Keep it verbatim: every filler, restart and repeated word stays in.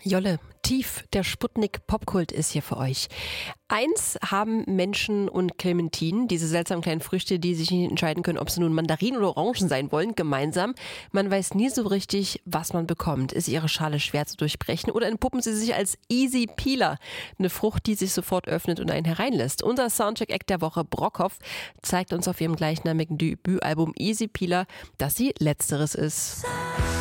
Jolle, tief, der Sputnik Popkult ist hier für euch. Eins haben Menschen und Clementinen, diese seltsamen kleinen Früchte, die sich nicht entscheiden können, ob sie nun Mandarinen oder Orangen sein wollen, gemeinsam. Man weiß nie so richtig, was man bekommt. Ist ihre Schale schwer zu durchbrechen oder entpuppen sie sich als Easy Peeler? Eine Frucht, die sich sofort öffnet und einen hereinlässt. Unser Soundcheck-Act der Woche, Brockhoff, zeigt uns auf ihrem gleichnamigen Debütalbum Easy Peeler, dass sie letzteres ist.